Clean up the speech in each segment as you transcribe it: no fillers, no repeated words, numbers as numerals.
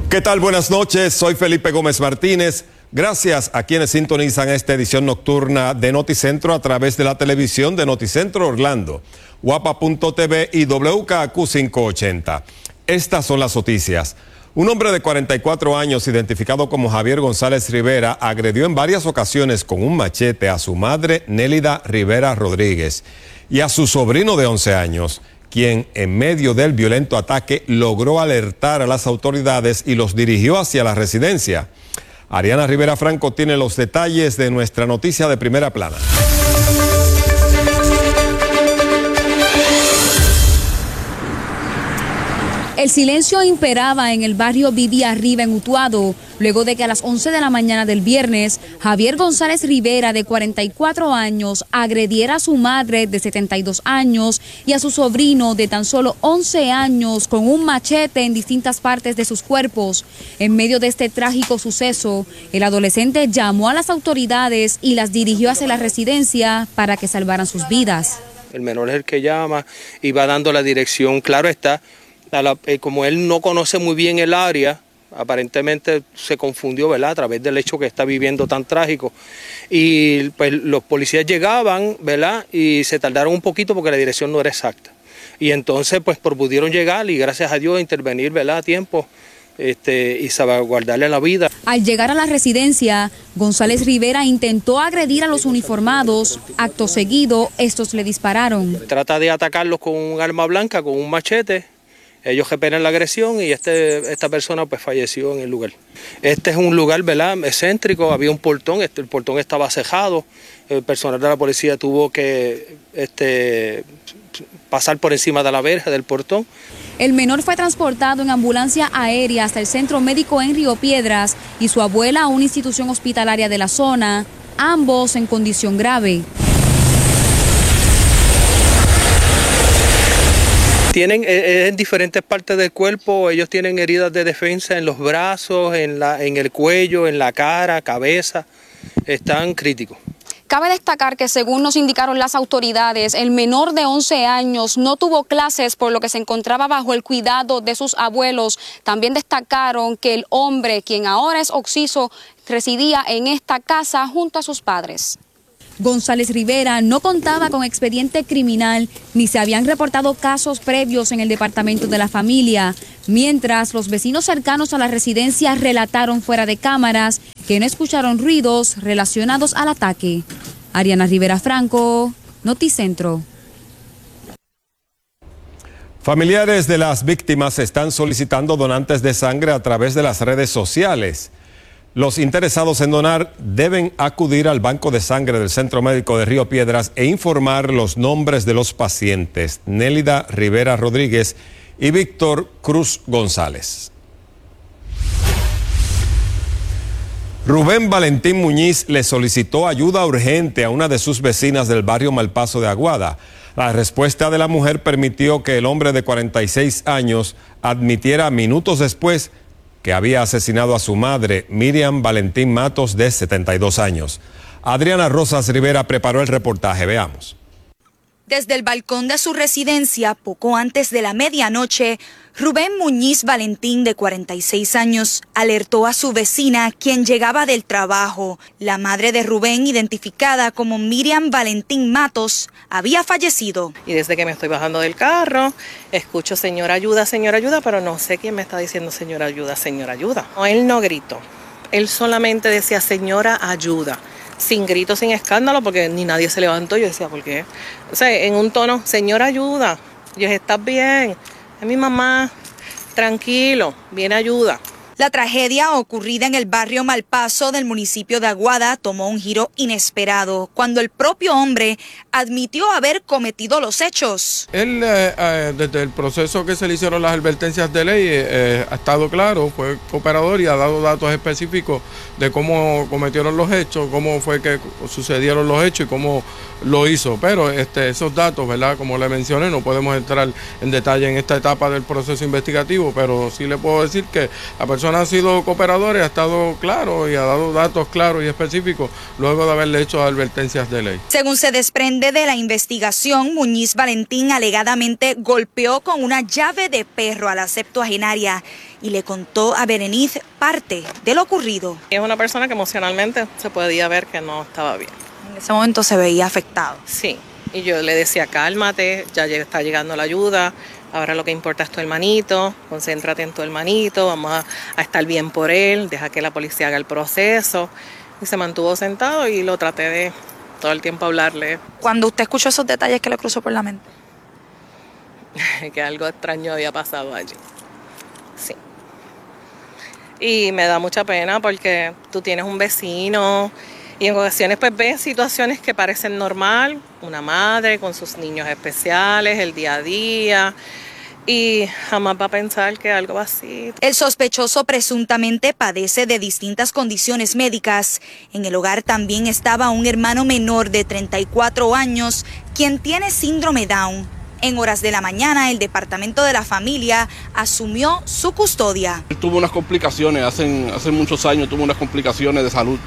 ¿Qué tal? Buenas noches, soy Felipe Gómez Martínez. Gracias a quienes sintonizan esta edición nocturna de Noticentro a través de la televisión de Noticentro Orlando, Guapa.tv y WKQ 580. Estas son las noticias. Un hombre de 44 años, identificado como Javier González Rivera, agredió en varias ocasiones con un machete a su madre, Nélida Rivera Rodríguez, y a su sobrino de 11 años, quien en medio del violento ataque logró alertar a las autoridades y los dirigió hacia la residencia. Ariana Rivera Franco tiene los detalles de nuestra noticia de primera plana. El silencio imperaba en el barrio Vivía Arriba en Utuado, luego de que a las 11 de la mañana del viernes, Javier González Rivera, de 44 años, agrediera a su madre de 72 años y a su sobrino de tan solo 11 años con un machete en distintas partes de sus cuerpos. En medio de este trágico suceso, el adolescente llamó a las autoridades y las dirigió hacia la residencia para que salvaran sus vidas. El menor es el que llama y va dando la dirección, claro está. Como él no conoce muy bien el área, aparentemente se confundió, ¿verdad?, a través del hecho que está viviendo tan trágico. Y pues los policías llegaban, ¿verdad?, y se tardaron un poquito porque la dirección no era exacta. Y entonces pues pudieron llegar y gracias a Dios intervenir, ¿verdad?, a tiempo y salvaguardarle la vida. Al llegar a la residencia, González Rivera intentó agredir a los uniformados. Acto seguido, estos le dispararon. Trata de atacarlos con un arma blanca, con un machete. Ellos repelan la agresión y esta persona pues falleció en el lugar. Este es un lugar, ¿verdad?, excéntrico, había un portón, el portón estaba cejado, el personal de la policía tuvo que pasar por encima de la verja del portón. El menor fue transportado en ambulancia aérea hasta el centro médico en Río Piedras y su abuela a una institución hospitalaria de la zona, ambos en condición grave. Tienen en diferentes partes del cuerpo, ellos tienen heridas de defensa en los brazos, en el cuello, en la cara, cabeza, están críticos. Cabe destacar que según nos indicaron las autoridades, el menor de 11 años no tuvo clases por lo que se encontraba bajo el cuidado de sus abuelos. También destacaron que el hombre, quien ahora es occiso, residía en esta casa junto a sus padres. González Rivera no contaba con expediente criminal ni se habían reportado casos previos en el departamento de la familia, mientras los vecinos cercanos a la residencia relataron fuera de cámaras que no escucharon ruidos relacionados al ataque. Ariana Rivera Franco, Noticentro. Familiares de las víctimas están solicitando donantes de sangre a través de las redes sociales. Los interesados en donar deben acudir al banco de sangre del Centro Médico de Río Piedras e informar los nombres de los pacientes, Nélida Rivera Rodríguez y Víctor Cruz González. Rubén Valentín Muñiz le solicitó ayuda urgente a una de sus vecinas del barrio Malpaso de Aguada. La respuesta de la mujer permitió que el hombre de 46 años admitiera minutos después que había asesinado a su madre, Miriam Valentín Matos, de 72 años. Adriana Rosas Rivera preparó el reportaje, veamos. Desde el balcón de su residencia, poco antes de la medianoche, Rubén Muñiz Valentín, de 46 años, alertó a su vecina, quien llegaba del trabajo. La madre de Rubén, identificada como Miriam Valentín Matos, había fallecido. Y desde que me estoy bajando del carro, escucho señora ayuda, pero no sé quién me está diciendo señora ayuda, señora ayuda. No, él no gritó, él solamente decía señora ayuda. Sin grito, sin escándalo, porque ni nadie se levantó. Yo decía, ¿por qué? O sea, en un tono, señora, ayuda. Yo dije, ¿estás bien? Es mi mamá. Tranquilo, viene ayuda. La tragedia ocurrida en el barrio Malpaso del municipio de Aguada tomó un giro inesperado cuando el propio hombre admitió haber cometido los hechos. Él, desde el proceso que se le hicieron las advertencias de ley, ha estado claro, fue cooperador y ha dado datos específicos de cómo cometieron los hechos, cómo fue que sucedieron los hechos y cómo lo hizo. Pero esos datos, ¿verdad?, como le mencioné, no podemos entrar en detalle en esta etapa del proceso investigativo, pero sí le puedo decir que la persona persona ha sido cooperadora y ha estado claro y ha dado datos claros y específicos luego de haberle hecho advertencias de ley. Según se desprende de la investigación, Muñiz Valentín alegadamente golpeó con una llave de perro a la septuagenaria y le contó a Berenice parte de lo ocurrido. Es una persona que emocionalmente se podía ver que no estaba bien. En ese momento se veía afectado. Sí, y yo le decía, cálmate, ya está llegando la ayuda, ahora lo que importa es tu hermanito, concéntrate en tu hermanito, vamos a estar bien por él, deja que la policía haga el proceso. Y se mantuvo sentado y lo traté de todo el tiempo hablarle. Cuando usted escuchó esos detalles, ¿qué le cruzó por la mente? Que algo extraño había pasado allí. Sí. Y me da mucha pena porque tú tienes un vecino y en ocasiones pues ves situaciones que parecen normal, una madre con sus niños especiales, el día a día, y jamás va a pensar que algo va así. El sospechoso presuntamente padece de distintas condiciones médicas. En el hogar también estaba un hermano menor de 34 años, quien tiene síndrome Down. En horas de la mañana, el departamento de la familia asumió su custodia. Él tuvo unas complicaciones, hace muchos años tuvo unas complicaciones de salud,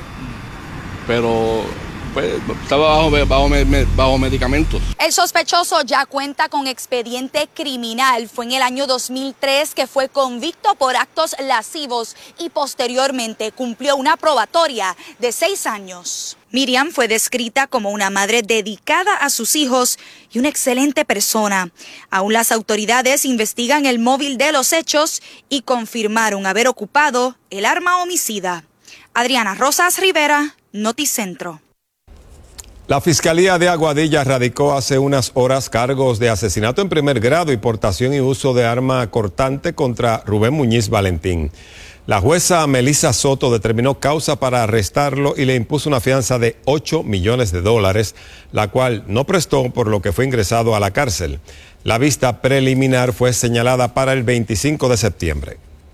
pero pues, estaba bajo medicamentos. El sospechoso ya cuenta con expediente criminal. Fue en el año 2003 que fue convicto por actos lascivos y posteriormente cumplió una probatoria de 6 años. Miriam fue descrita como una madre dedicada a sus hijos y una excelente persona. Aún las autoridades investigan el móvil de los hechos y confirmaron haber ocupado el arma homicida. Adriana Rosas Rivera, Noticentro. La Fiscalía de Aguadilla radicó hace unas horas cargos de asesinato en primer grado y portación y uso de arma cortante contra Rubén Muñiz Valentín. La jueza Melissa Soto determinó causa para arrestarlo y le impuso una fianza de $8 millones, la cual no prestó, por lo que fue ingresado a la cárcel. La vista preliminar fue señalada para el 25 de septiembre.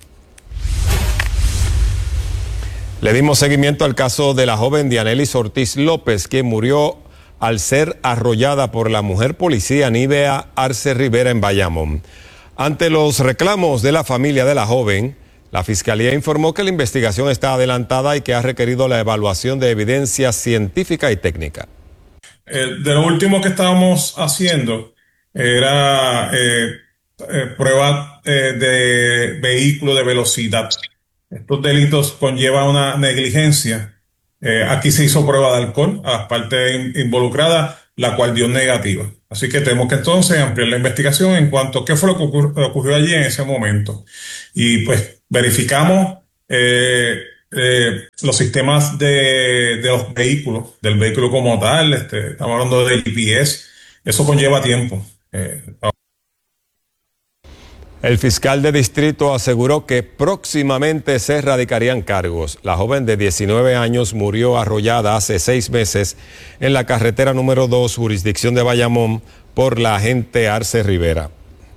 Le dimos seguimiento al caso de la joven Dianelis Ortiz López, quien murió al ser arrollada por la mujer policía Nívea Arce Rivera en Bayamón. Ante los reclamos de la familia de la joven, la Fiscalía informó que la investigación está adelantada y que ha requerido la evaluación de evidencia científica y técnica. De lo último que estábamos haciendo era pruebas de vehículo de velocidad. Estos delitos conllevan una negligencia. Aquí se hizo prueba de alcohol a las partes involucradas, la cual dio negativa. Así que tenemos que entonces ampliar la investigación en cuanto a qué fue lo que ocurrió allí en ese momento. Y pues verificamos los sistemas de los vehículos, del vehículo como tal, estamos hablando del GPS, eso conlleva tiempo. El fiscal de distrito aseguró que próximamente se radicarían cargos. La joven de 19 años murió arrollada hace 6 meses en la carretera número 2, jurisdicción de Bayamón, por la agente Arce Rivera.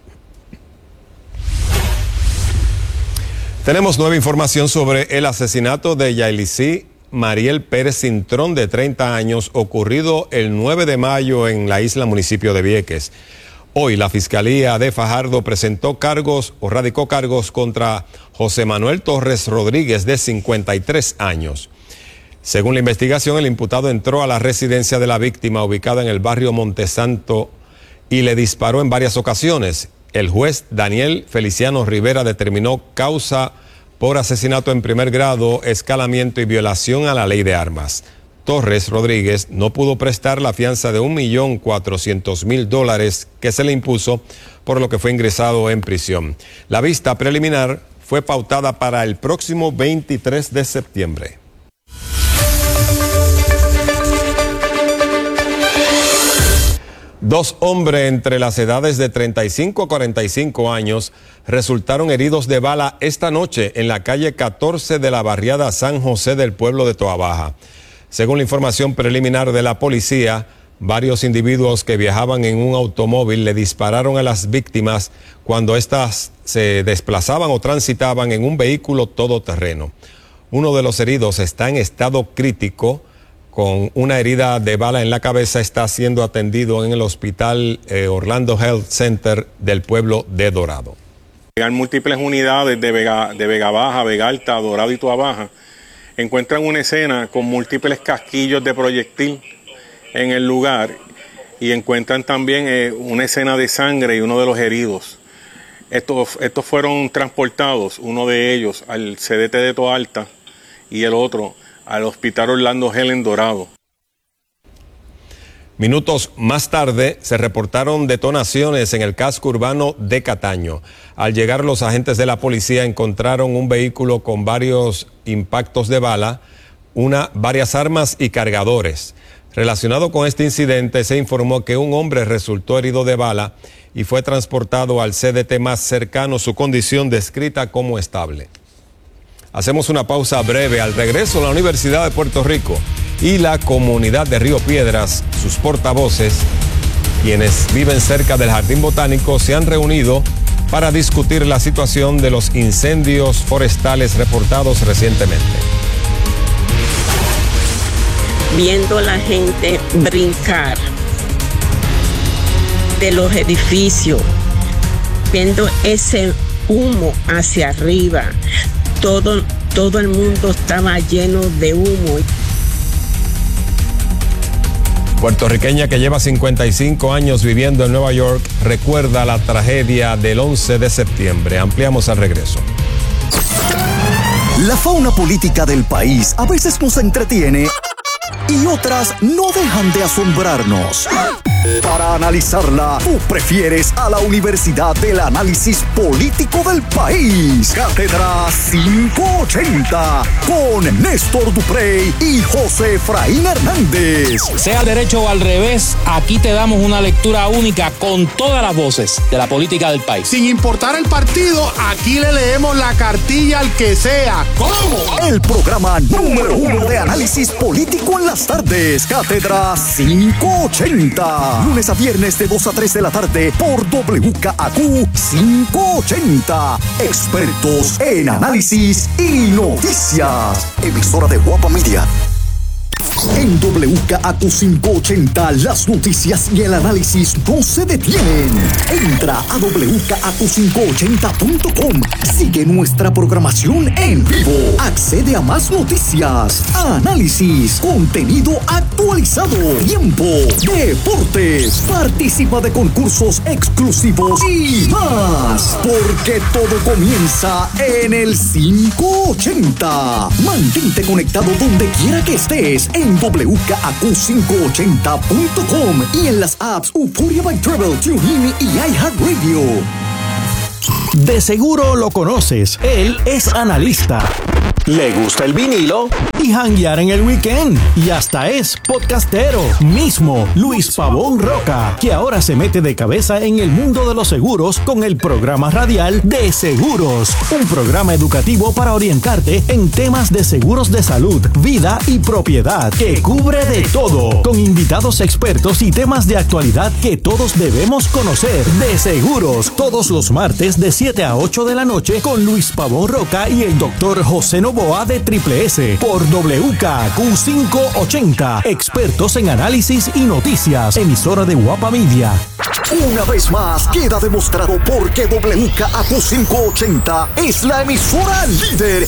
Tenemos nueva información sobre el asesinato de Yaelicí Mariel Pérez Cintrón, de 30 años, ocurrido el 9 de mayo en la isla municipio de Vieques. Hoy la Fiscalía de Fajardo radicó cargos contra José Manuel Torres Rodríguez, de 53 años. Según la investigación, el imputado entró a la residencia de la víctima, ubicada en el barrio Montesanto, y le disparó en varias ocasiones. El juez Daniel Feliciano Rivera determinó causa por asesinato en primer grado, escalamiento y violación a la ley de armas. Torres Rodríguez no pudo prestar la fianza de $1.400.000 que se le impuso, por lo que fue ingresado en prisión. La vista preliminar fue pautada para el próximo 23 de septiembre. Dos hombres entre las edades de 35 a 45 años resultaron heridos de bala esta noche en la calle 14 de la barriada San José del pueblo de Toabaja. Según la información preliminar de la policía, varios individuos que viajaban en un automóvil le dispararon a las víctimas cuando éstas se desplazaban o transitaban en un vehículo todoterreno. Uno de los heridos está en estado crítico, con una herida de bala en la cabeza. Está siendo atendido en el hospital Orlando Health Center del pueblo de Dorado. Múltiples unidades de Vega Baja, Vega Alta, Dorado y Toa Baja encuentran una escena con múltiples casquillos de proyectil en el lugar y encuentran también una escena de sangre y uno de los heridos. Estos fueron transportados, uno de ellos al CDT de Toa Alta y el otro al Hospital Orlando Gel en Dorado. Minutos más tarde se reportaron detonaciones en el casco urbano de Cataño. Al llegar los agentes de la policía encontraron un vehículo con varios impactos de bala, varias armas y cargadores. Relacionado con este incidente se informó que un hombre resultó herido de bala y fue transportado al CDT más cercano, su condición descrita como estable. Hacemos una pausa breve. Al regreso, la Universidad de Puerto Rico y la comunidad de Río Piedras, sus portavoces, quienes viven cerca del Jardín Botánico, se han reunido para discutir la situación de los incendios forestales reportados recientemente. Viendo a la gente brincar de los edificios, viendo ese humo hacia arriba, todo el mundo estaba lleno de humo. Puertorriqueña que lleva 55 años viviendo en Nueva York recuerda la tragedia del 11 de septiembre. Ampliamos al regreso. La fauna política del país a veces nos entretiene y otras no dejan de asombrarnos. Para analizarla, tú prefieres a la Universidad del Análisis Político del País. Cátedra 580 con Néstor Duprey y José Efraín Hernández. Sea al derecho o al revés, aquí te damos una lectura única con todas las voces de la política del país. Sin importar el partido, aquí le leemos la cartilla al que sea. ¿Cómo? El programa número 1 de análisis político en las tardes. Cátedra 580. Lunes a viernes de 2 a 3 de la tarde por WKAQ 580. Expertos en análisis y noticias. Emisora de Guapa Media. En WKAQ 580 las noticias y el análisis no se detienen. Entra a WKAQ580.com. Sigue nuestra programación en vivo. Accede a más noticias, análisis, contenido actualizado, tiempo, deportes, participa de concursos exclusivos y más. Porque todo comienza en el 580. Mantente conectado donde quiera que estés en WKAQ580.com y en las apps Euphoria by Travel, TuneIn y iHeartRadio. De seguro lo conoces, él es analista. Le gusta el vinilo y janguear en el weekend. Y hasta es podcastero. Mismo Luis Pavón Roca, que ahora se mete de cabeza en el mundo de los seguros con el programa radial De Seguros. Un programa educativo para orientarte en temas de seguros de salud, vida y propiedad, que cubre de todo. Con invitados expertos y temas de actualidad que todos debemos conocer. De Seguros, todos los martes de 7 a 8 de la noche con Luis Pavón Roca y el doctor José Novoa de Triple S por WKAQ 580. Expertos en análisis y noticias. Emisora de Guapa Media. Una vez más queda demostrado por qué WKAQ 580 es la emisora líder